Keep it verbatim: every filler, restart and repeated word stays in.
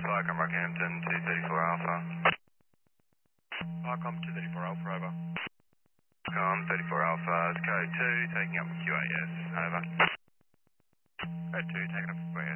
Viacom Rockhampton, two thirty-four Alpha. Viacom two thirty-four Alpha, over. Viacom thirty-four Alpha, code two, taking up Q A S, over. Code two, taking up Q A S.